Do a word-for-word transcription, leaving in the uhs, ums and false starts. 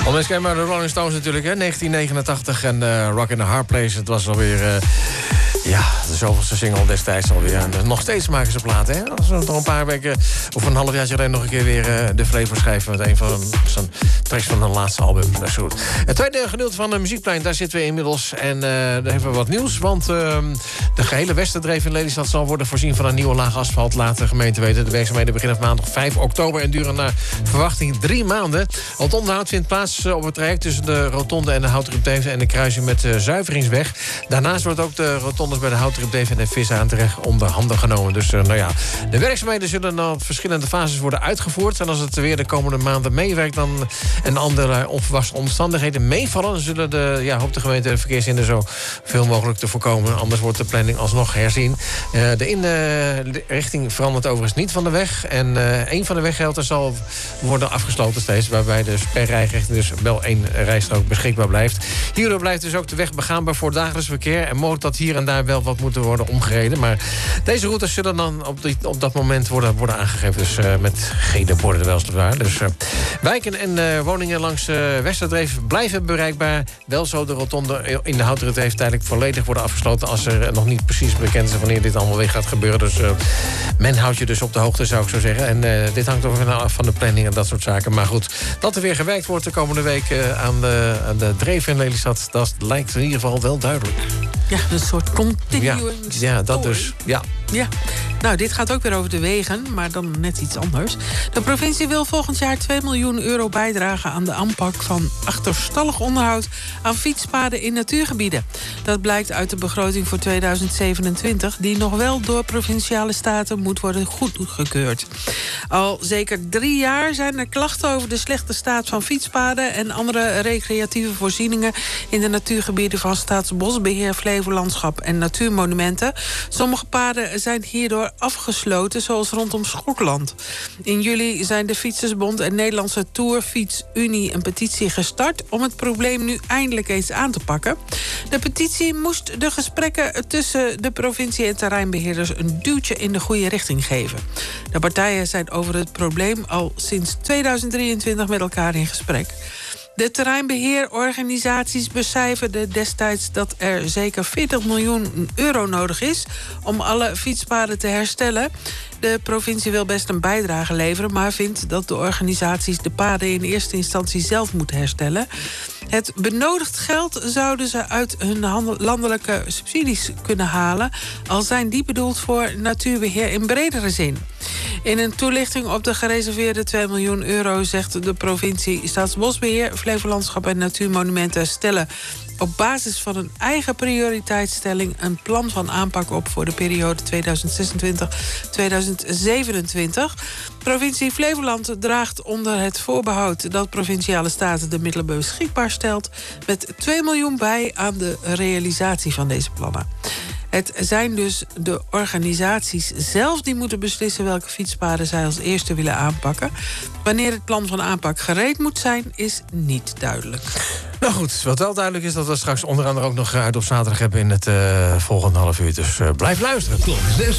Onmiskenbaar de Rolling Stones natuurlijk, hè? negentien negenentachtig en uh, Rock in a Hard Place. Het was alweer, uh, ja, de zoveelste single destijds alweer. En uh, nog steeds maken ze platen, hè? Als we nog een paar weken of een half jaar geleden nog een keer weer uh, de Flevo schrijven... met een van zijn tracks van hun laatste album. Dat is goed. Het tweede gedeelte van de Muziekplein, daar zitten we inmiddels. En uh, daar hebben we wat nieuws, want uh, de gehele Westerdreef in Lelystad zal worden voorzien van een nieuwe laag asfalt. Laat de gemeente weten. De werkzaamheden beginnen maandag vijf oktober en duren naar verwachting drie maanden. Al het onderhoud vindt plaats op het traject tussen de rotonde en de Houterupdeven en de kruising met de Zuiveringsweg. Daarnaast wordt ook de rotondes bij de Houterupdeven en de Visaan terecht onder handen genomen. Dus uh, nou ja, de werkzaamheden zullen dan op verschillende fases worden uitgevoerd. En als het weer de komende maanden meewerkt dan en andere onverwachte omstandigheden meevallen, dan zullen de, ja, hoopt de gemeente de verkeershinder zo veel mogelijk te voorkomen. Anders wordt de planning alsnog herzien. Uh, de inrichting verandert overigens niet van de weg. En uh, een van de weggelten zal worden afgesloten steeds, waarbij de sperrijrichting dus wel één rijstrook beschikbaar blijft. Hierdoor blijft dus ook de weg begaanbaar voor dagelijks verkeer. En mogelijk dat hier en daar wel wat moet worden omgereden. Maar deze routes zullen dan op, die, op dat moment worden, worden aangegeven. Dus uh, met gele borden wel eens waar. Dus uh, wijken en uh, woningen langs uh, Westerdreef blijven bereikbaar. Wel zo de rotonde in de Houterupdeef tijdelijk volledig worden afgesloten als er nog niet precies bekend is wanneer dit allemaal weer gaat gebeuren. Dus uh, men houdt je dus op de hoogte, zou ik zo zeggen. En uh, dit hangt ook af van de planning en dat soort zaken. Maar goed, dat er weer gewerkt wordt de komende week uh, aan, de, aan de dreef in Lelystad, dat lijkt in ieder geval wel duidelijk. Ja, een soort continuing ja, ja, dat dus. Ja. Ja, nou, dit gaat ook weer over de wegen, maar dan net iets anders. De provincie wil volgend jaar twee miljoen euro bijdragen aan de aanpak van achterstallig onderhoud aan fietspaden in natuurgebieden. Dat blijkt uit de begroting voor tweeduizend zevenentwintig, die nog wel door provinciale staten moet worden goedgekeurd. Al zeker drie jaar zijn er klachten over de slechte staat van fietspaden en andere recreatieve voorzieningen in de natuurgebieden van Staatsbosbeheer, Flevolandschap en Natuurmonumenten. Sommige paden zijn hierdoor afgesloten, zoals rondom Schokland. In juli zijn de Fietsersbond en Nederlandse Tourfietsunie een petitie gestart om het probleem nu eindelijk eens aan te pakken. De petitie moest de gesprekken tussen de provincie en terreinbeheerders een duwtje in de goede richting geven. De partijen zijn over het probleem al sinds tweeduizend drieëntwintig met elkaar in gesprek. De terreinbeheerorganisaties becijferden destijds dat er zeker veertig miljoen euro nodig is om alle fietspaden te herstellen. De provincie wil best een bijdrage leveren, maar vindt dat de organisaties de paden in eerste instantie zelf moeten herstellen. Het benodigd geld zouden ze uit hun landelijke subsidies kunnen halen, al zijn die bedoeld voor natuurbeheer in bredere zin. In een toelichting op de gereserveerde twee miljoen euro zegt de provincie Staatsbosbeheer, Flevolandschap en Natuurmonumenten stellen op basis van een eigen prioriteitsstelling een plan van aanpak op voor de periode tweeduizend zesentwintig tot tweeduizend zevenentwintig. Provincie Flevoland draagt onder het voorbehoud dat provinciale staten de middelen beschikbaar stelt met twee miljoen bij aan de realisatie van deze plannen. Het zijn dus de organisaties zelf die moeten beslissen welke fietspaden zij als eerste willen aanpakken. Wanneer het plan van aanpak gereed moet zijn, is niet duidelijk. Nou goed, wat wel duidelijk is dat we straks onder andere ook nog uit op zaterdag hebben in het uh, volgende half uur. Dus uh, blijf luisteren. Tot zes